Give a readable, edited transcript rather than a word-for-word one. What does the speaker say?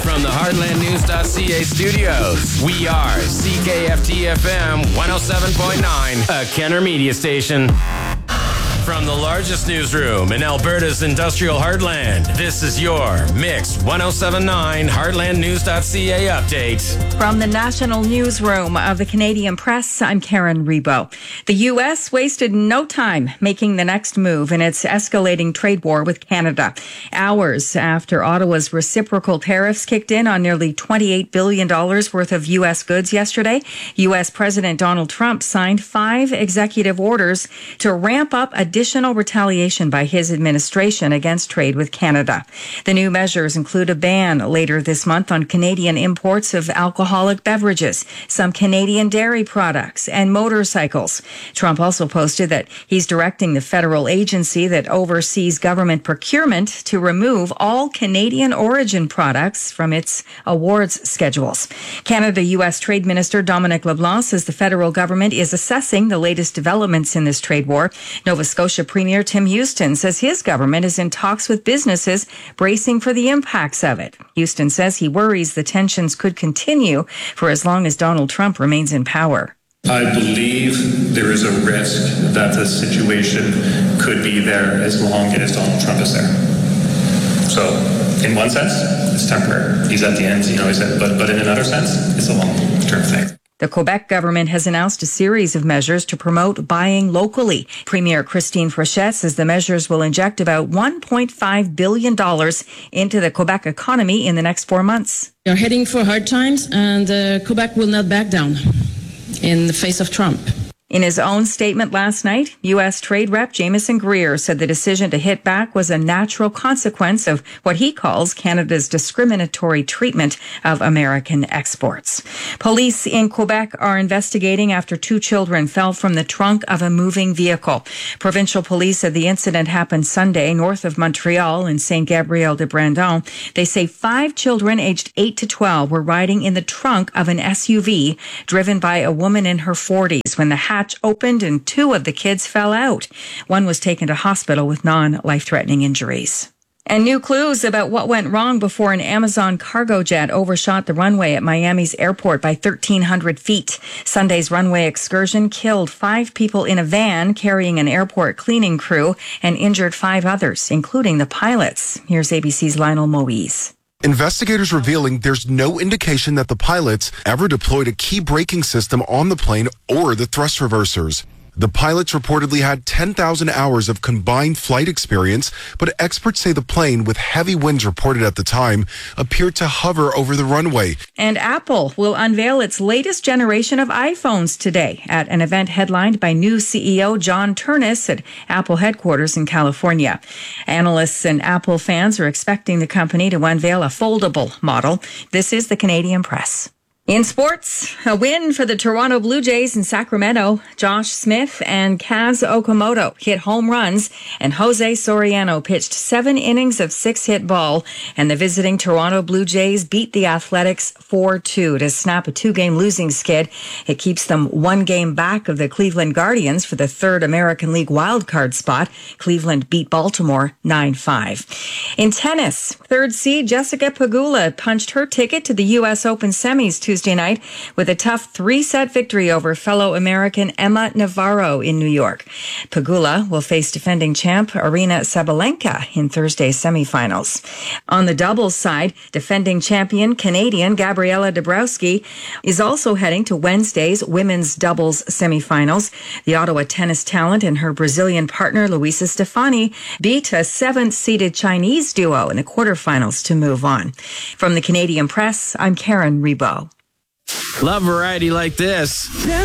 From the HeartlandNews.ca studios, we are CKFT-FM 107.9, a Kenner Media station. From the largest newsroom in Alberta's industrial heartland, this is your Mix 107.9 HeartlandNews.ca update. From the national newsroom of the Canadian Press, I'm Karen Rebo. The U.S. wasted no time making the next move in its escalating trade war with Canada. Hours after Ottawa's reciprocal tariffs kicked in on nearly $28 billion worth of U.S. goods yesterday, U.S. President Donald Trump signed 5 executive orders to ramp up additional retaliation by his administration against trade with Canada. The new measures include a ban later this month on Canadian imports of alcoholic beverages, some Canadian dairy products, and motorcycles. Trump also posted that he's directing the federal agency that oversees government procurement to remove all Canadian origin products from its awards schedules. Canada-U.S. Trade Minister Dominic LeBlanc says the federal government is assessing the latest developments in this trade war. Nova Scotia Premier Tim Houston says his government is in talks with businesses bracing for the impacts of it. Houston says he worries the tensions could continue for as long as Donald Trump remains in power. I believe there is a risk that the situation could be there as long as Donald Trump is there. So, in one sense, it's temporary. He's at the end, he said, but in another sense, it's a long-term thing. The Quebec government has announced a series of measures to promote buying locally. Premier Christine Fréchette says the measures will inject about $1.5 billion into the Quebec economy in the next 4 months. We are heading for hard times, and Quebec will not back down in the face of Trump. In his own statement last night, U.S. Trade Rep Jamieson Greer said the decision to hit back was a natural consequence of what he calls Canada's discriminatory treatment of American exports. Police in Quebec are investigating after 2 children fell from the trunk of a moving vehicle. Provincial police said the incident happened Sunday north of Montreal in Saint-Gabriel-de-Brandon. They say 5 children aged 8 to 12 were riding in the trunk of an SUV driven by a woman in her 40s when the hatch opened and 2 of the kids fell out. One was taken to hospital with non-life-threatening injuries. And new clues about what went wrong before an Amazon cargo jet overshot the runway at Miami's airport by 1,300 feet. Sunday's runway excursion killed 5 people in a van carrying an airport cleaning crew and injured 5 others, including the pilots. Here's ABC's Lionel Moise. Investigators revealing there's no indication that the pilots ever deployed a key braking system on the plane or the thrust reversers. The pilots reportedly had 10,000 hours of combined flight experience, but experts say the plane, with heavy winds reported at the time, appeared to hover over the runway. And Apple will unveil its latest generation of iPhones today at an event headlined by new CEO John Ternus at Apple headquarters in California. Analysts and Apple fans are expecting the company to unveil a foldable model. This is the Canadian Press. In sports, a win for the Toronto Blue Jays in Sacramento. Josh Smith and Kaz Okamoto hit home runs, and Jose Soriano pitched 7 innings of 6-hit ball, and the visiting Toronto Blue Jays beat the Athletics 4-2 to snap a 2-game losing skid. It keeps them 1 game back of the Cleveland Guardians for the 3rd American League wildcard spot. Cleveland beat Baltimore 9-5. In tennis, 3rd seed Jessica Pegula punched her ticket to the U.S. Open semis Tuesday night with a tough 3-set victory over fellow American Emma Navarro in New York. Pegula will face defending champ Aryna Sabalenka in Thursday's semifinals. On the doubles side, defending champion Canadian Gabriela Dabrowski is also heading to Wednesday's women's doubles semifinals. The Ottawa tennis talent and her Brazilian partner Luisa Stefani beat a 7th-seeded Chinese duo in the quarterfinals to move on. From the Canadian Press, I'm Karen Rebo. Love variety like this.